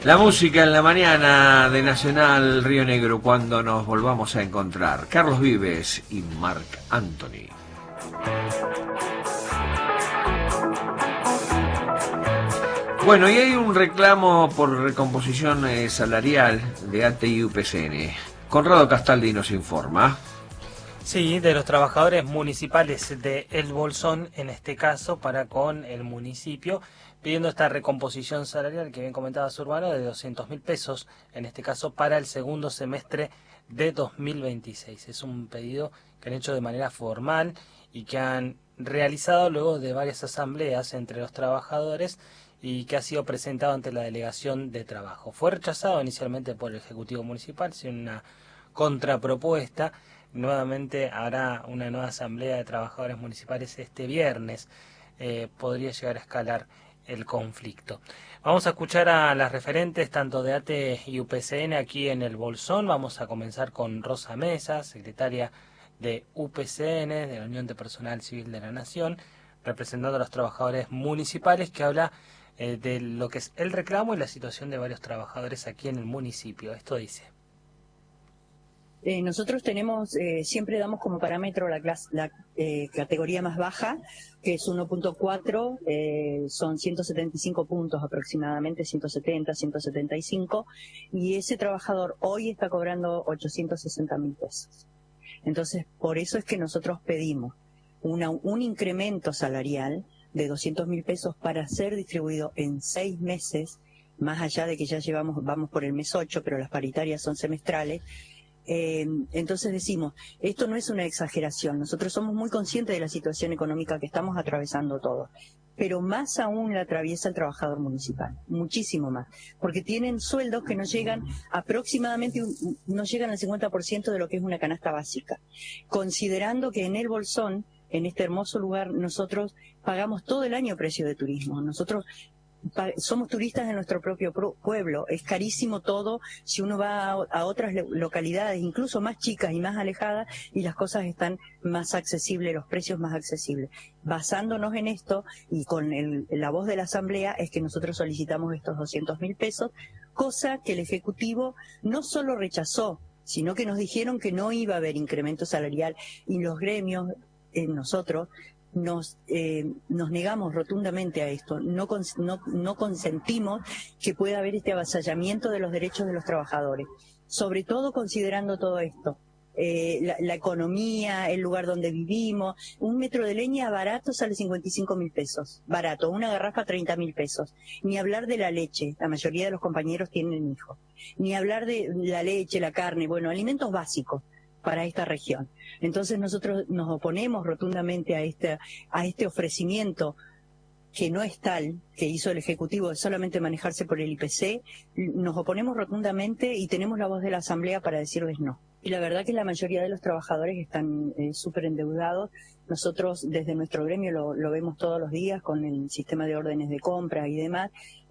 La música en la mañana de Nacional Río Negro cuando nos volvamos a encontrar. Carlos Vives y Marc Anthony. Bueno, y hay un reclamo por recomposición salarial de ATE y UPCN. Conrado Castaldi nos informa. Sí, de los trabajadores municipales de El Bolsón, en este caso, para con el municipio, pidiendo esta recomposición salarial que bien comentaba su Urbano de 200.000 pesos, en este caso para el segundo semestre de 2026. Es un pedido que han hecho de manera formal y que han realizado luego de varias asambleas entre los trabajadores y que ha sido presentado ante la Delegación de Trabajo. Fue rechazado inicialmente por el Ejecutivo Municipal, sin una contrapropuesta. Nuevamente habrá una nueva asamblea de trabajadores municipales este viernes. Podría llegar a escalar el conflicto. Vamos a escuchar a las referentes tanto de ATE y UPCN aquí en El Bolsón. Vamos a comenzar con Rosa Mesa, secretaria de UPCN, de la Unión de Personal Civil de la Nación, representando a los trabajadores municipales, que habla de lo que es el reclamo y la situación de varios trabajadores aquí en el municipio. Esto dice. Nosotros tenemos, siempre damos como parámetro la categoría más baja, que es 1.4, son 175 puntos aproximadamente, 170, 175, y ese trabajador hoy está cobrando 860.000 pesos. Entonces, por eso es que nosotros pedimos un incremento salarial de 200.000 pesos para ser distribuido en 6 meses, más allá de que ya vamos por el mes 8, pero las paritarias son semestrales. Entonces decimos, esto no es una exageración, nosotros somos muy conscientes de la situación económica que estamos atravesando todos, pero más aún la atraviesa el trabajador municipal, muchísimo más, porque tienen sueldos que no llegan aproximadamente, no llegan al 50% de lo que es una canasta básica, considerando que en El Bolsón, en este hermoso lugar, nosotros pagamos todo el año precio de turismo, nosotros somos turistas de nuestro propio pueblo, es carísimo todo si uno va a otras localidades, incluso más chicas y más alejadas, y las cosas están más accesibles, los precios más accesibles. Basándonos en esto y con la voz de la Asamblea es que nosotros solicitamos estos 200.000 pesos, cosa que el Ejecutivo no solo rechazó, sino que nos dijeron que no iba a haber incremento salarial, y los gremios, nosotros, nos negamos rotundamente a esto, no consentimos que pueda haber este avasallamiento de los derechos de los trabajadores, sobre todo considerando todo esto, la economía, el lugar donde vivimos. Un metro de leña barato sale 55.000 pesos, barato, una garrafa 30.000 pesos, ni hablar de la leche, la mayoría de los compañeros tienen hijos, ni hablar de la leche, la carne, bueno, alimentos básicos para esta región. Entonces nosotros nos oponemos rotundamente a este ofrecimiento que no es tal, que hizo el Ejecutivo de solamente manejarse por el IPC, nos oponemos rotundamente y tenemos la voz de la Asamblea para decirles no. Y la verdad que la mayoría de los trabajadores están súper endeudados. Nosotros desde nuestro gremio lo vemos todos los días con el sistema de órdenes de compra y demás.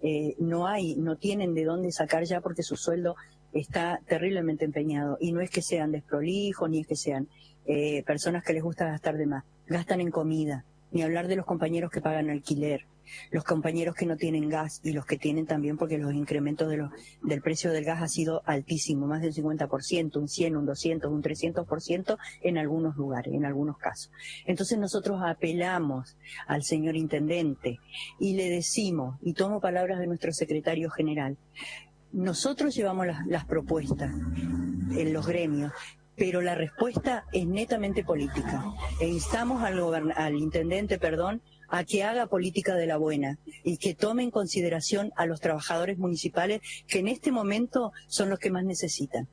No tienen de dónde sacar ya porque su sueldo está terriblemente empeñado, y no es que sean desprolijos, ni es que sean personas que les gusta gastar de más, gastan en comida, ni hablar de los compañeros que pagan alquiler, los compañeros que no tienen gas y los que tienen también, porque los incrementos del precio del gas ha sido altísimo, más del 50%, un 100, un 200, un 300% en algunos lugares, en algunos casos. Entonces nosotros apelamos al señor intendente y le decimos, y tomo palabras de nuestro secretario general, nosotros llevamos las propuestas en los gremios, pero la respuesta es netamente política. E instamos al intendente, a que haga política de la buena y que tome en consideración a los trabajadores municipales que en este momento son los que más necesitan.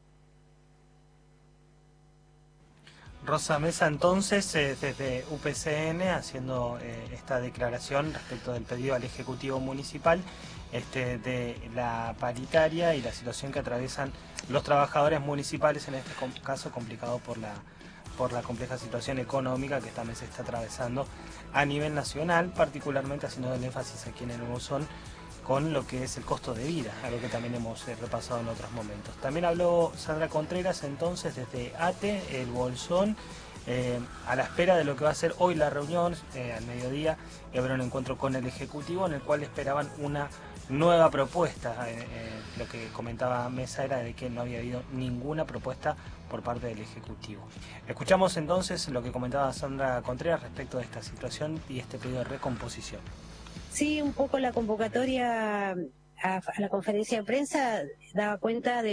Rosa Mesa, entonces, desde UPCN, haciendo esta declaración respecto del pedido al Ejecutivo Municipal de la paritaria y la situación que atraviesan los trabajadores municipales, en este caso complicado por la compleja situación económica que también se está atravesando a nivel nacional, particularmente haciendo el énfasis aquí en el Bolsón con lo que es el costo de vida, algo que también hemos repasado en otros momentos. También habló Sandra Contreras entonces desde ATE, el Bolsón, a la espera de lo que va a ser hoy la reunión, al mediodía, y habrá un encuentro con el Ejecutivo en el cual esperaban una nueva propuesta. Lo que comentaba Mesa era de que no había habido ninguna propuesta por parte del Ejecutivo. Escuchamos entonces lo que comentaba Sandra Contreras respecto de esta situación y este pedido de recomposición. Sí, un poco la convocatoria a la conferencia de prensa daba cuenta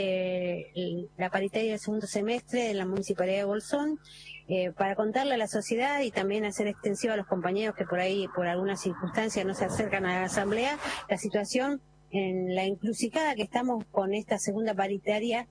de la paritaria del segundo semestre en la Municipalidad de Bolsón, para contarle a la sociedad y también hacer extensivo a los compañeros que por ahí, por alguna circunstancia, no se acercan a la asamblea, la situación en la encrucijada que estamos con esta segunda paritaria,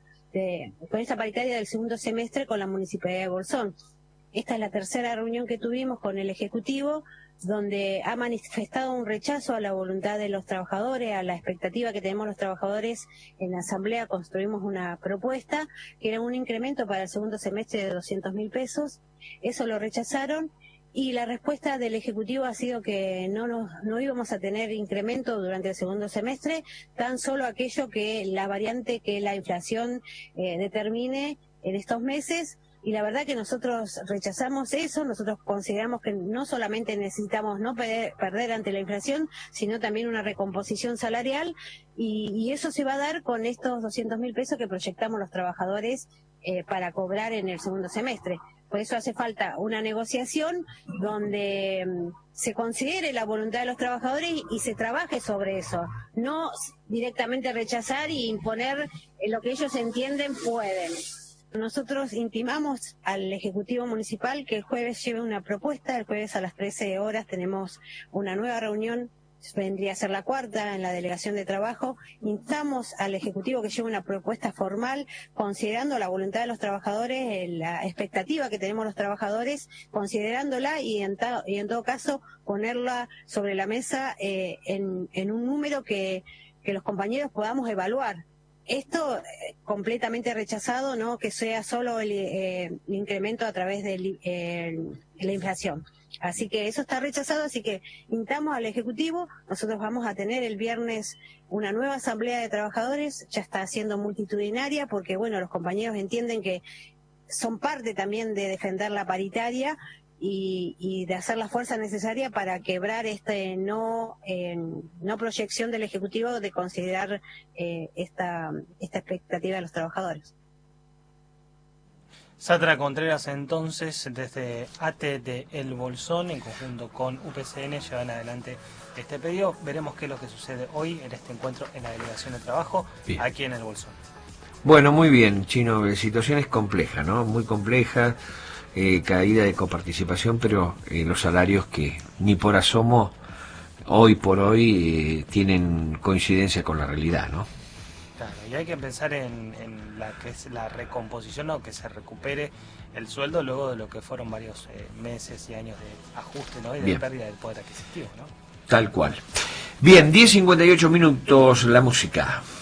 con esta paritaria del segundo semestre con la Municipalidad de Bolsón. Esta es la tercera reunión que tuvimos con el Ejecutivo, donde ha manifestado un rechazo a la voluntad de los trabajadores, a la expectativa que tenemos los trabajadores. En la asamblea construimos una propuesta que era un incremento para el segundo semestre de 200.000 pesos, eso lo rechazaron, y la respuesta del Ejecutivo ha sido que no íbamos a tener incremento durante el segundo semestre, tan solo aquello que la variante que la inflación determine en estos meses. Y la verdad que nosotros rechazamos eso. Nosotros consideramos que no solamente necesitamos no perder ante la inflación, sino también una recomposición salarial, y eso se va a dar con estos 200.000 pesos que proyectamos los trabajadores para cobrar en el segundo semestre. Por eso hace falta una negociación donde se considere la voluntad de los trabajadores y se trabaje sobre eso, no directamente rechazar y imponer lo que ellos entienden pueden. Nosotros intimamos al Ejecutivo Municipal que el jueves lleve una propuesta. El jueves a las 13 horas tenemos una nueva reunión, vendría a ser la cuarta en la Delegación de Trabajo. Instamos al Ejecutivo que lleve una propuesta formal, considerando la voluntad de los trabajadores, la expectativa que tenemos los trabajadores, considerándola y en todo caso ponerla sobre la mesa en un número que los compañeros podamos evaluar. Esto completamente rechazado, no que sea solo el incremento a través de la inflación. Así que eso está rechazado, así que invitamos al Ejecutivo. Nosotros vamos a tener el viernes una nueva asamblea de trabajadores, ya está siendo multitudinaria porque bueno, los compañeros entienden que son parte también de defender la paritaria y de hacer la fuerza necesaria para quebrar no proyección del Ejecutivo de considerar esta expectativa de los trabajadores. Sandra Contreras, entonces, desde ATE de El Bolsón, en conjunto con UPCN, llevan adelante este pedido. Veremos qué es lo que sucede hoy en este encuentro en la Delegación de Trabajo, bien, aquí en El Bolsón. Bueno, muy bien, Chino. La situación es compleja, ¿no? Muy compleja. Caída de coparticipación, pero los salarios que ni por asomo hoy por hoy tienen coincidencia con la realidad, ¿no? Claro, y hay que pensar en la que es la recomposición, o que se recupere el sueldo luego de lo que fueron varios meses y años de ajuste, ¿no? Y de bien, pérdida del poder adquisitivo, ¿no? Tal cual. Bien, 10:58 minutos, la música.